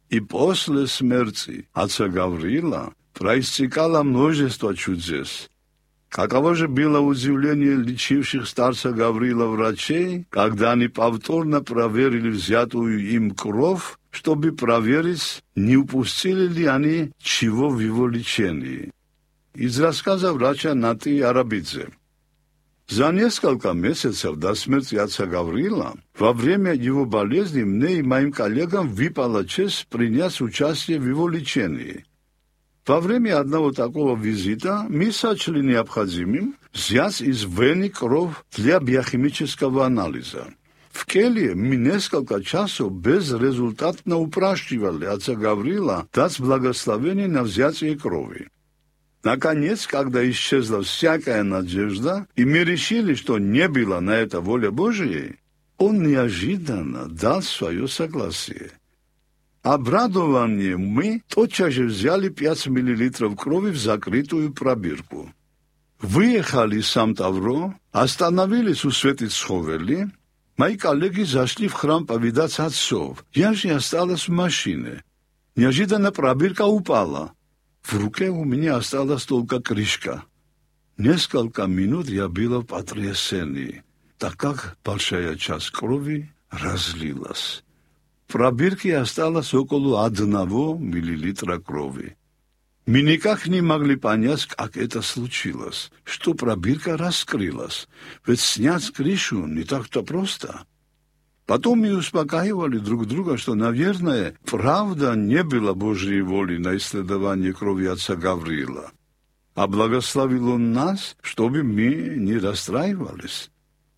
И после смерти отца Гавриила проистекало множество чудес. Каково же было удивление лечивших старца Гавриила врачей, когда они повторно проверили взятую им кровь, чтобы проверить, не упустили ли они чего в его лечении. Из рассказа врача Наты Арабидзе. За несколько месяцев до смерти отца Гавриила, во время его болезни мне и моим коллегам выпала честь принять участие в его лечении. Во время одного такого визита мы сочли необходимым взять из вены кровь для биохимического анализа. В келье мы несколько часов безрезультатно упрашивали отца Гавриила дать благословение на взятие крови. Наконец, когда исчезла всякая надежда, и мы решили, что не было на это воля Божией, он неожиданно дал свое согласие. Обрадованные мы тотчас же взяли 5 мл крови в закрытую пробирку. Выехали из Сам-Тавро, остановились у Светицховели. Мои коллеги зашли в храм повидать отцов. Я же осталась в машине. Неожиданно пробирка упала. В руке у меня осталась только крышка. Несколько минут я была в потрясении, так как большая часть крови разлилась. В пробирке осталось около 1 миллилитра крови. Мы никак не могли понять, как это случилось, что пробирка раскрылась, ведь снять крышу не так-то просто. Потом мы успокаивали друг друга, что, наверное, правда не было Божьей воли на исследование крови отца Гавриила. А благословил он нас, чтобы мы не расстраивались.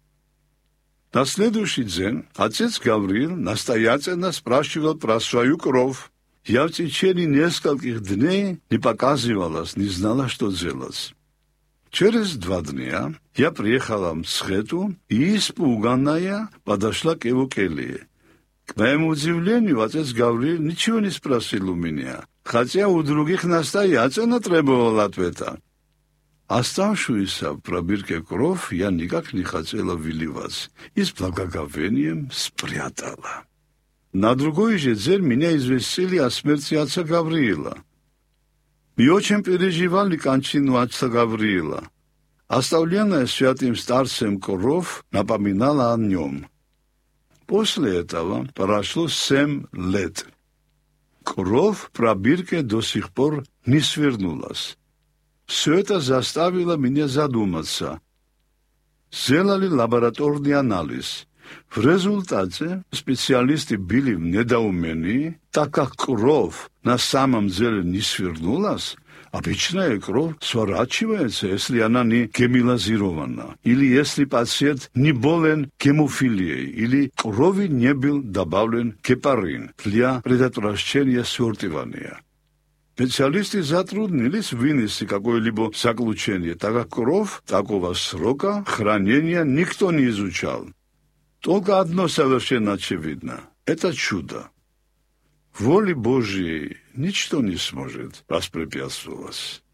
На следующий день отец Гавриил настоятельно спрашивал про свою кровь. Я в течение нескольких дней не показывалась, не знала, что делать. Через 2 дня я приехала в Мцхету и, испуганная, подошла к его келье. К моему удивлению, отец Гавриил ничего не спросил у меня, хотя у других настоятельно требовал ответа. Оставшуюся в пробирке кровь я никак не хотела выливать и с благоговением спрятала. На другой же день меня известили о смерти отца Гавриила. Мы очень переживали кончину отца Гавриила. Оставленная святым старцем кровь напоминала о нем. После этого прошло 7 лет. Кровь в пробирке до сих пор не свернулась. Все это заставило меня задуматься. Сделали лабораторный анализ. В результате специалисты были в недоумении, так как кровь на самом деле не свернулась. Обычная кровь сворачивается, если она не гемилазирована, или если пациент не болен гемофилией, или крови не был добавлен гепарин для предотвращения свертывания. Специалисты затруднились вынести какое-либо заключение, так как кровь такого срока хранения никто не изучал. Только одно совершенно очевидно – это чудо. Воле Божьей ничто не сможет воспрепятствовать.